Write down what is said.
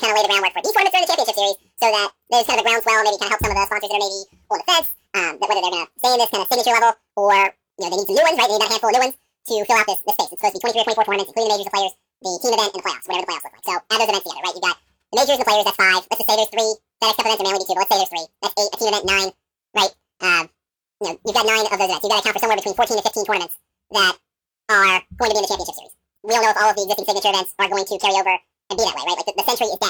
kind of lay the groundwork for these tournaments during the championship series, so that there's kind of a groundswell, maybe kind of help some of the sponsors that are maybe on the fence, that whether they're going to stay in this kind of signature level, or they need some new ones, right? They need about a handful of new ones to fill out this space. It's supposed to be 23 or 24 tournaments, including the majors, the players, the team event, and the playoffs, whatever the playoffs look like. So add those events together, right? You've got the majors and the players, that's 5. Let's just say there's 3 FedEx Cup events, or mainly 2, but let's say there's 3. That's 8. A team event, 9, right? You've got 9 of those events. You've got to account for somewhere between 14 to 15 tournaments that are going to be in the championship series. We don't know if all of the existing signature events are going to carry over and be that way, right? Like the Century is dead.